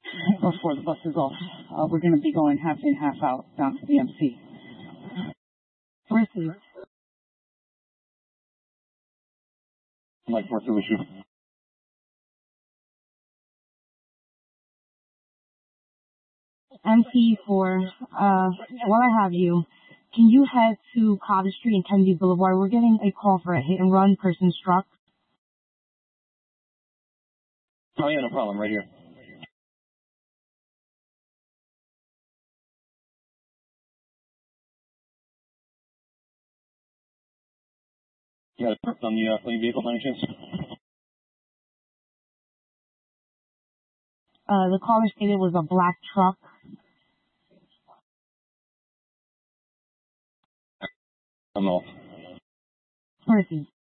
before the bus is off. We're going to be going half in, half out down to the MC. Received. Mike, what's the issue? MC4, while I have you, can you head to Cottage Street and Kennedy Boulevard? We're getting a call for a hit and run, person struck. Oh yeah, no problem, right here. You got a perp on the fleeing vehicle by any chance? The caller stated it was a black truck. I'm off. Received.